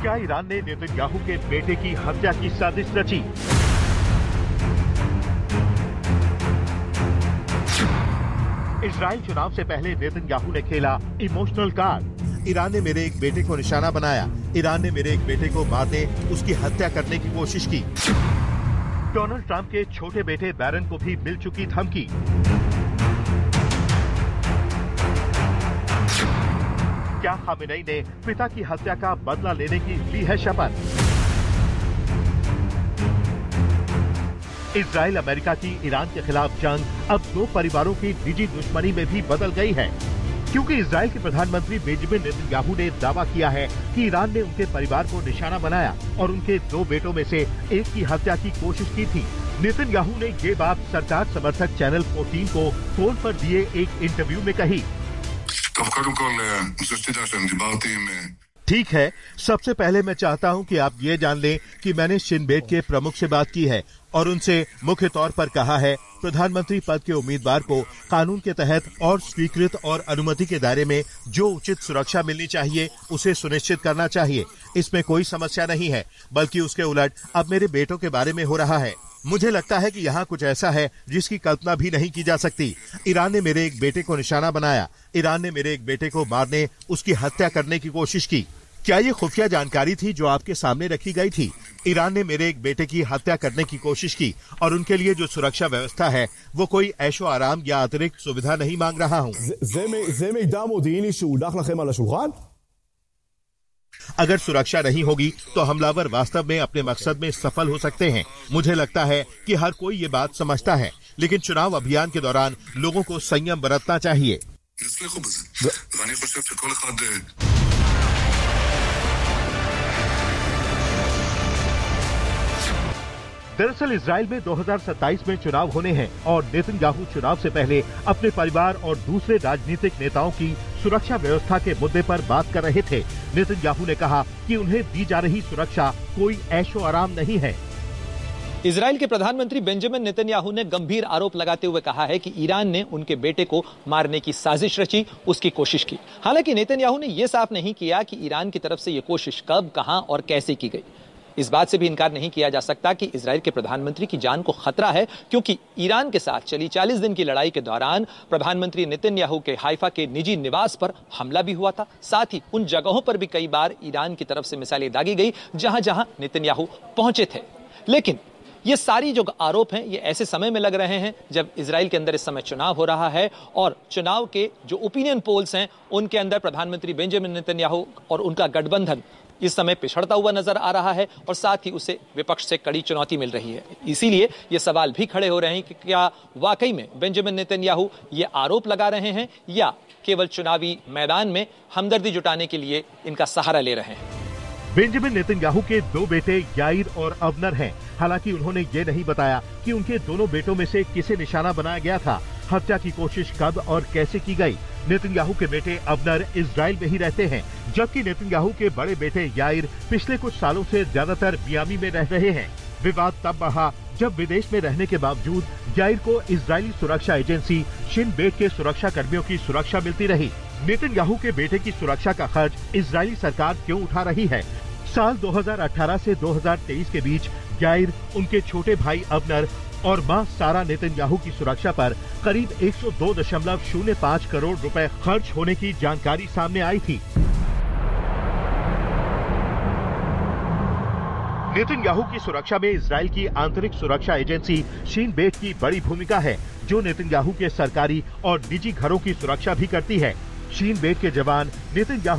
क्या ईरान ने नेतन्याहू के बेटे की हत्या की साजिश रची? इजराइल चुनाव से पहले नेतन्याहू ने खेला इमोशनल कार्ड। ईरान ने मेरे एक बेटे को निशाना बनाया। ईरान ने मेरे एक बेटे को मारने, उसकी हत्या करने की कोशिश की। डोनाल्ड ट्रंप के छोटे बेटे बैरन को भी मिल चुकी धमकी। क्या खामेनेई ने पिता की हत्या का बदला लेने की ली है शपथ? इजराइल अमेरिका की ईरान के खिलाफ जंग अब दो परिवारों की निजी दुश्मनी में भी बदल गई है, क्योंकि इजराइल के प्रधानमंत्री बेंजामिन नेतन्याहू ने दावा किया है कि ईरान ने उनके परिवार को निशाना बनाया और उनके दो बेटों में से एक की हत्या की कोशिश की थी। नेतन्याहू ने ये बात सरकार समर्थक चैनल 14 को फोन पर दिए एक इंटरव्यू में कही। ठीक है, सबसे पहले मैं चाहता हूं कि आप ये जान लें कि मैंने शिन बेट के प्रमुख से बात की है और उनसे मुख्य तौर पर कहा है प्रधानमंत्री पद के उम्मीदवार को कानून के तहत और स्वीकृत और अनुमति के दायरे में जो उचित सुरक्षा मिलनी चाहिए उसे सुनिश्चित करना चाहिए। इसमें कोई समस्या नहीं है, बल्कि उसके उलट अब मेरे बेटों के बारे में हो रहा है। मुझे लगता है कि यहाँ कुछ ऐसा है जिसकी कल्पना भी नहीं की जा सकती। ईरान ने मेरे एक बेटे को निशाना बनाया। ईरान ने मेरे एक बेटे को मारने, उसकी हत्या करने की कोशिश की। क्या ये खुफिया जानकारी थी जो आपके सामने रखी गई थी? ईरान ने मेरे एक बेटे की हत्या करने की कोशिश की और उनके लिए जो सुरक्षा व्यवस्था है वो कोई ऐशो आराम या अतिरिक्त सुविधा नहीं मांग रहा हूँ। अगर सुरक्षा नहीं होगी तो हमलावर वास्तव में अपने मकसद में सफल हो सकते हैं। मुझे लगता है कि हर कोई ये बात समझता है, लेकिन चुनाव अभियान के दौरान लोगों को संयम बरतना चाहिए। दरअसल इजराइल में 2027 में चुनाव होने हैं और नेतन्याहू चुनाव से पहले अपने परिवार और दूसरे राजनीतिक नेताओं की सुरक्षा व्यवस्था के मुद्दे पर बात कर रहे थे। नेतन्याहू ने कहा कि उन्हें दी जा रही सुरक्षा कोई ऐशो आराम नहीं है। इजराइल के प्रधानमंत्री बेंजामिन नेतन्याहू ने गंभीर आरोप लगाते हुए कहा है कि ईरान ने उनके बेटे को मारने की साजिश रची, उसकी कोशिश की। हालांकि नेतन्याहू ने यह साफ नहीं किया कि ईरान की तरफ से यह कोशिश कब, कहां और कैसे की गई। इस बात से भी इनकार नहीं किया जा सकता कि इजराइल के प्रधानमंत्री की जान को खतरा है, क्योंकि ईरान के साथ चली 40 दिन की लड़ाई के दौरान प्रधानमंत्री नेतन्याहू के हाइफा के निजी निवास पर हमला भी हुआ था। साथ ही उन जगहों पर भी कई बार ईरान की तरफ से मिसाइलें दागी गई जहां जहां नेतन्याहू पहुंचे थे। लेकिन ये सारी जो आरोप हैं ये ऐसे समय में लग रहे हैं जब इजराइल के अंदर इस समय चुनाव हो रहा है और चुनाव के जो ओपिनियन पोल्स हैं उनके अंदर प्रधानमंत्री बेंजामिन नेतन्याहू और उनका गठबंधन इस समय पिछड़ता हुआ नजर आ रहा है और साथ ही उसे विपक्ष से कड़ी चुनौती मिल रही है। इसीलिए ये सवाल भी खड़े हो रहे हैं कि क्या वाकई में बेंजामिन नेतन्याहू ये आरोप लगा रहे हैं या केवल चुनावी मैदान में हमदर्दी जुटाने के लिए इनका सहारा ले रहे हैं। बेंजामिन नेतन्याहू के दो बेटे याइर और अवनर हैं। हालांकि उन्होंने ये नहीं बताया कि उनके दोनों बेटों में से किसे निशाना बनाया गया था, हत्या की कोशिश कब और कैसे की गई। नेतन्याहू के बेटे अवनर इजराइल में ही रहते हैं, जबकि नेतन्याहू के बड़े बेटे याइर पिछले कुछ सालों से ज्यादातर मियामी में रह रहे हैं। विवाद तब बढ़ा जब विदेश में रहने के बावजूद याइर को इजरायली सुरक्षा एजेंसी शिन बेट के सुरक्षा कर्मियों की सुरक्षा मिलती रही। नेतन्याहू के बेटे की सुरक्षा का खर्च इजरायली सरकार क्यों उठा रही है? साल 2018 से 2023 के बीच याइर, उनके छोटे भाई अवनर और मां सारा नेतन्याहू की सुरक्षा पर करीब 102.05 करोड़ रुपए खर्च होने की जानकारी सामने आई थी। नेतन्याहू की सुरक्षा में इजराइल की आंतरिक सुरक्षा एजेंसी शिन बेट की बड़ी भूमिका है, जो नेतन्याहू के सरकारी और निजी घरों की सुरक्षा भी करती है। शिन बेट के जवान नेतन्याहू